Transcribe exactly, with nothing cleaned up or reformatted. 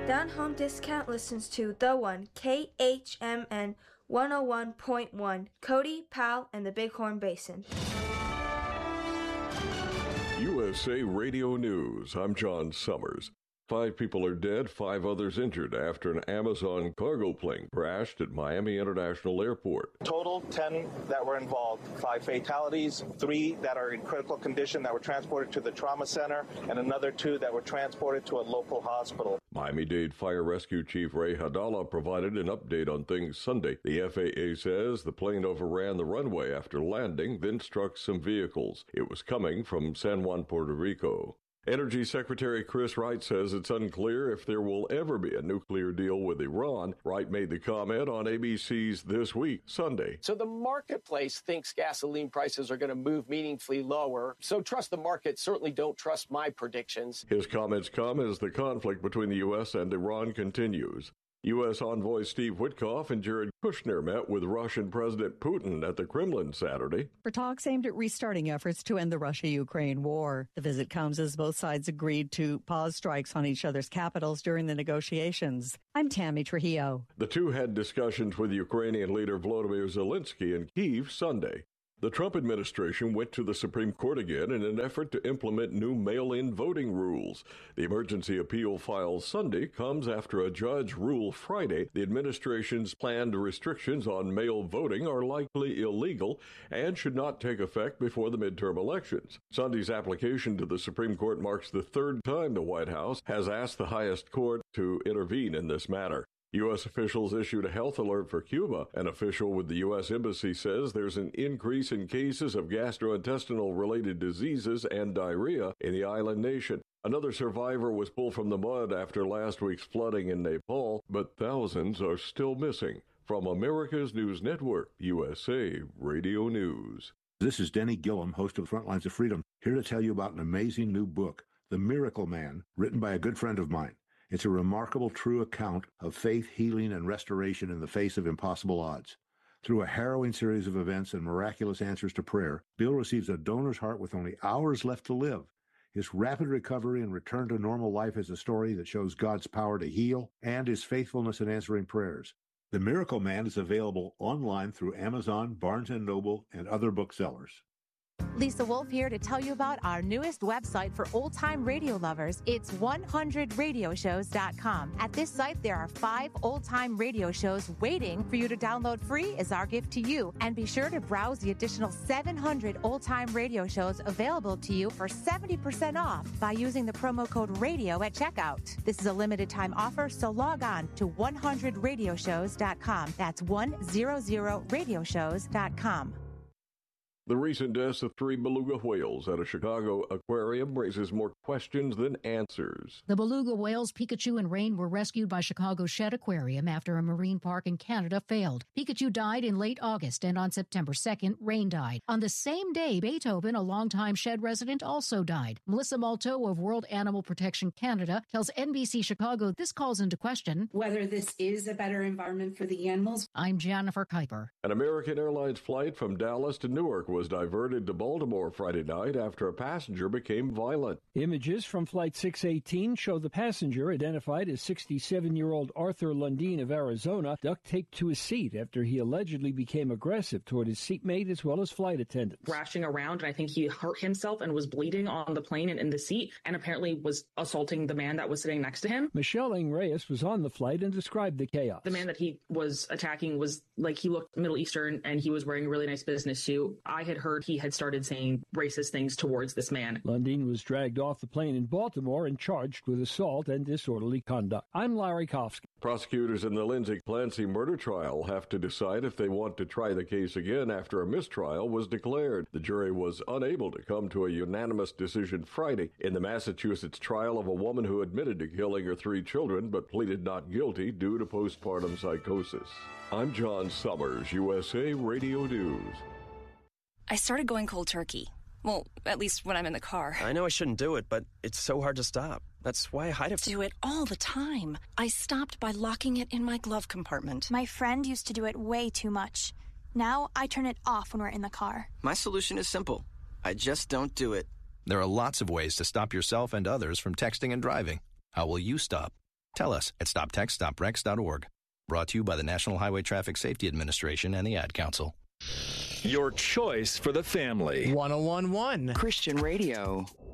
Down Home Discount listens to The One, K H M N one oh one point one, Cody, Powell, and the Bighorn Basin. U S A Radio News. I'm John Summers. Five people are dead, five others injured after an Amazon cargo plane crashed at Miami International Airport. Total ten that were involved, five fatalities, three that are in critical condition that were transported to the trauma center, and another two that were transported to a local hospital. Miami-Dade Fire Rescue Chief Ray Hadala provided an update on things Sunday. The F A A says the plane overran the runway after landing, then struck some vehicles. It was coming from San Juan, Puerto Rico. Energy Secretary Chris Wright says it's unclear if there will ever be a nuclear deal with Iran. Wright made the comment on A B C's This Week, Sunday. So the marketplace thinks gasoline prices are going to move meaningfully lower. So trust the market. Certainly don't trust my predictions. His comments come as the conflict between the U S and Iran continues. U S envoy Steve Witkoff and Jared Kushner met with Russian President Putin at the Kremlin Saturday for talks aimed at restarting efforts to end the Russia-Ukraine war. The visit comes as both sides agreed to pause strikes on each other's capitals during the negotiations. I'm Tammy Trujillo. The two had discussions with Ukrainian leader Volodymyr Zelensky in Kyiv Sunday. The Trump administration went to the Supreme Court again in an effort to implement new mail-in voting rules. The emergency appeal filed Sunday comes after a judge ruled Friday the administration's planned restrictions on mail voting are likely illegal and should not take effect before the midterm elections. Sunday's application to the Supreme Court marks the third time the White House has asked the highest court to intervene in this matter. U S officials issued a health alert for Cuba. An official with the U S Embassy says there's an increase in cases of gastrointestinal-related diseases and diarrhea in the island nation. Another survivor was pulled from the mud after last week's flooding in Nepal, but thousands are still missing. From America's News Network, U S A Radio News. This is Denny Gillum, host of Frontlines of Freedom, here to tell you about an amazing new book, The Miracle Man, written by a good friend of mine. It's a remarkable, true account of faith, healing, and restoration in the face of impossible odds. Through a harrowing series of events and miraculous answers to prayer, Bill receives a donor's heart with only hours left to live. His rapid recovery and return to normal life is a story that shows God's power to heal and his faithfulness in answering prayers. The Miracle Man is available online through Amazon, Barnes and Noble, and other booksellers. Lisa Wolf here to tell you about our newest website for old-time radio lovers. It's one hundred radio shows dot com. At this site, there are five old-time radio shows waiting for you to download free as our gift to you. And be sure to browse the additional seven hundred old-time radio shows available to you for seventy percent off by using the promo code RADIO at checkout. This is a limited-time offer, so log on to one hundred radio shows dot com. That's one hundred radio shows dot com. The recent deaths of three beluga whales at a Chicago aquarium raises more questions than answers. The beluga whales Pikachu and Rain were rescued by Chicago's Shedd Aquarium after a marine park in Canada failed. Pikachu died in late August, and on September second, Rain died. On the same day, Beethoven, a longtime Shedd resident, also died. Melissa Malto of World Animal Protection Canada tells N B C Chicago this calls into question whether this is a better environment for the animals. I'm Jennifer Kuiper. An American Airlines flight from Dallas to Newark was diverted to Baltimore Friday night after a passenger became violent. Images from Flight six eighteen show the passenger, identified as sixty-seven-year-old Arthur Lundeen of Arizona, duct-taped to his seat after he allegedly became aggressive toward his seatmate as well as flight attendants. Thrashing around, and I think he hurt himself and was bleeding on the plane and in the seat, and apparently was assaulting the man that was sitting next to him. Michelle Ingreas was on the flight and described the chaos. The man that he was attacking was, like, he looked Middle Eastern, and he was wearing a really nice business suit. I had heard he had started saying racist things towards this man. Lundeen was dragged off the plane in Baltimore and charged with assault and disorderly conduct. I'm Larry Kofsky. Prosecutors in the Lindsay Clancy murder trial have to decide if they want to try the case again after a mistrial was declared. The jury was unable to come to a unanimous decision Friday in the Massachusetts trial of a woman who admitted to killing her three children but pleaded not guilty due to postpartum psychosis. I'm John Summers, U S A Radio News. I started going cold turkey. Well, at least when I'm in the car. I know I shouldn't do it, but it's so hard to stop. That's why I hide it. Do it all the time. I stopped by locking it in my glove compartment. My friend used to do it way too much. Now I turn it off when we're in the car. My solution is simple. I just don't do it. There are lots of ways to stop yourself and others from texting and driving. How will you stop? Tell us at stop text stop rex dot org. Brought to you by the National Highway Traffic Safety Administration and the Ad Council. Your choice for the family. one oh one point one Christian Radio.